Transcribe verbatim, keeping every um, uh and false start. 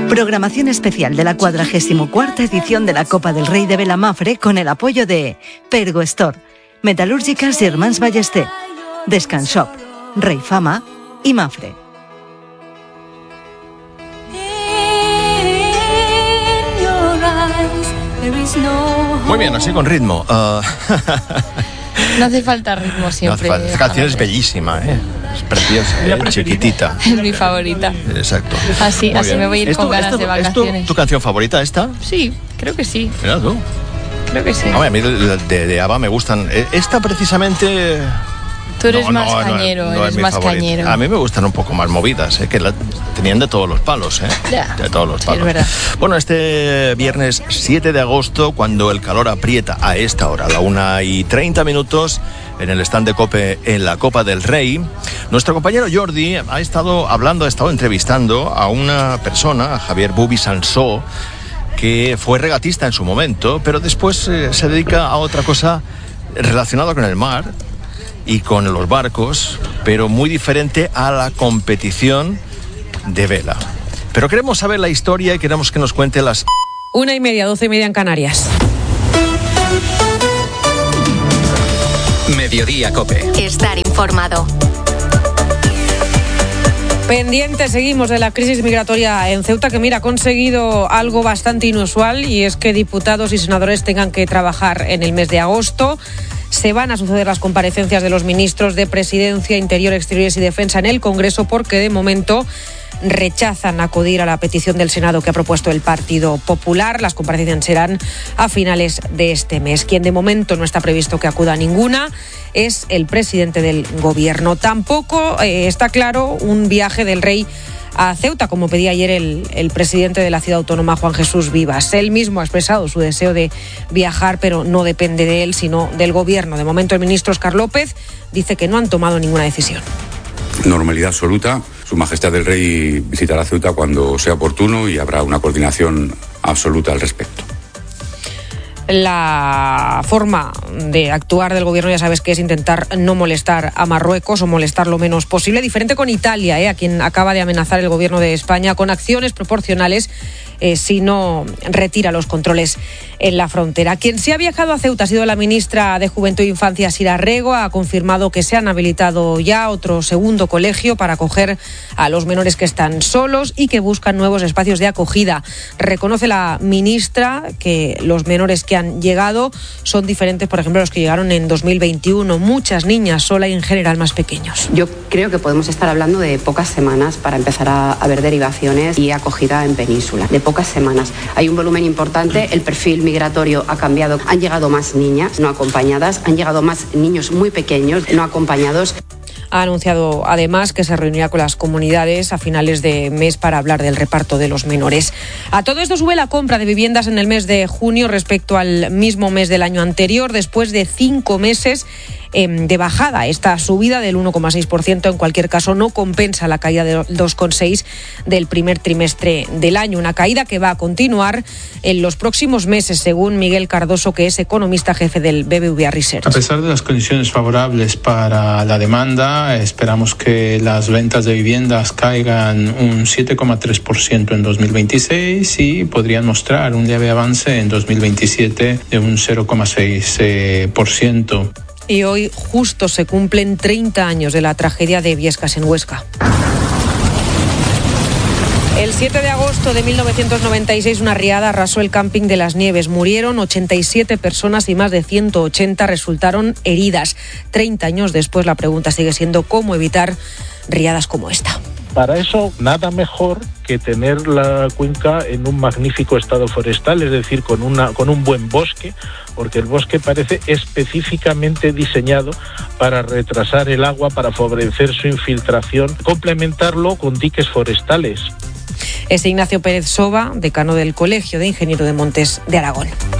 Programación especial de la cuadragésimo cuarta edición de la Copa del Rey de Vela Mafre con el apoyo de Pergo Store, Metalúrgicas Germans Ballester, Descanshop, Rey Fama y Mafre. Muy bien, así con ritmo. Uh... No hace falta ritmo siempre. No hace falta. Esta canción es bellísima, ¿eh? Es preciosa, ¿eh? Chiquitita. Es mi favorita. Exacto. Así, así me voy a ir con tu, ganas tu, de vacaciones. ¿Es tu, tu canción favorita esta? Sí, creo que sí. Mira tú. Creo que sí. No, a mí de, de, de ABBA me gustan. Esta precisamente... Tú eres no, más no, cañero, no, no eres es mi más favorita. cañero. A mí me gustan un poco más movidas, ¿eh? Que la, tenían de todos los palos, ¿eh? Ya. De todos los Sí, palos. es verdad. Bueno, este viernes siete de agosto, cuando el calor aprieta a esta hora, a la una y treinta minutos, en el stand de COPE en la Copa del Rey, nuestro compañero Jordi ha estado hablando, ha estado entrevistando a una persona, a Javier Bubi Sansó, que fue regatista en su momento, pero después eh, se dedica a otra cosa relacionada con el mar y con los barcos, pero muy diferente a la competición de vela. Pero queremos saber la historia y queremos que nos cuente las... Una y media, doce y media en Canarias. Mediodía COPE. Estar informado. Pendiente seguimos de la crisis migratoria en Ceuta, que mira, ha conseguido algo bastante inusual, y es que diputados y senadores tengan que trabajar en el mes de agosto. Se van a suceder las comparecencias de los ministros de Presidencia, Interior, Exteriores y Defensa en el Congreso, porque de momento rechazan acudir a la petición del Senado que ha propuesto el Partido Popular. Las comparecencias serán a finales de este mes. Quien de momento no está previsto que acuda a ninguna es el presidente del Gobierno. Tampoco eh, está claro un viaje del rey a Ceuta, como pedía ayer el, el presidente de la ciudad autónoma, Juan Jesús Vivas. Él mismo ha expresado su deseo de viajar, pero no depende de él, sino del Gobierno. De momento, el ministro Óscar López dice que no han tomado ninguna decisión. Normalidad absoluta. Su Majestad el Rey visitará Ceuta cuando sea oportuno y habrá una coordinación absoluta al respecto. La forma de actuar del Gobierno, ya sabes, que es intentar no molestar a Marruecos o molestar lo menos posible. Diferente con Italia, ¿eh? a quien acaba de amenazar el Gobierno de España con acciones proporcionales eh, si no retira los controles en la frontera. Quien sí ha viajado a Ceuta ha sido la ministra de Juventud e Infancia, Sira Rego. Ha confirmado que se han habilitado ya otro segundo colegio para acoger a los menores que están solos y que buscan nuevos espacios de acogida. Reconoce la ministra que los menores que han llegado son diferentes, por ejemplo, a los que llegaron en dos mil veintiuno. Muchas niñas sola y en general más pequeños. Yo creo que podemos estar hablando de pocas semanas para empezar a, a ver derivaciones y acogida en península. De pocas semanas. Hay un volumen importante, el perfil migratorio ha cambiado. Han llegado más niñas no acompañadas, han llegado más niños muy pequeños no acompañados. Ha anunciado además que se reunirá con las comunidades a finales de mes para hablar del reparto de los menores. A todo esto sube la compra de viviendas en el mes de junio respecto al mismo mes del año anterior, después de cinco meses de bajada. Esta subida del uno coma seis por ciento en cualquier caso no compensa la caída del dos coma seis por ciento del primer trimestre del año, una caída que va a continuar en los próximos meses, según Miguel Cardoso, que es economista jefe del B B V A Research. A pesar de las condiciones favorables para la demanda, esperamos que las ventas de viviendas caigan un siete coma tres por ciento en dos mil veintiséis y podrían mostrar un leve avance en dos mil veintisiete de un cero coma seis por ciento. Y hoy justo se cumplen treinta años de la tragedia de Biescas en Huesca. El siete de agosto de mil novecientos noventa y seis, una riada arrasó el camping de Las Nieves. Murieron ochenta y siete personas y más de ciento ochenta resultaron heridas. treinta años después, la pregunta sigue siendo cómo evitar riadas como esta. Para eso, nada mejor que tener la cuenca en un magnífico estado forestal, es decir, con, una, con un buen bosque, porque el bosque parece específicamente diseñado para retrasar el agua, para favorecer su infiltración, complementarlo con diques forestales. Es Ignacio Pérez Soba, decano del Colegio de Ingenieros de Montes de Aragón.